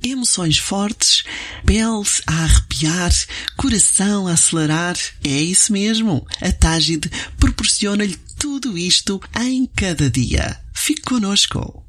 emoções fortes, pele a arrepiar, coração a acelerar. É isso mesmo. A Tágide proporciona-lhe tudo isto em cada dia. Fique connosco.